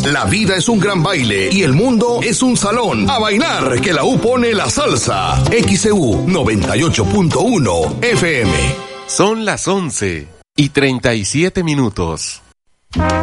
La vida es un gran baile y el mundo es un salón. A bailar, que la U pone la salsa. XEU 98.1 FM. Son las 11:37.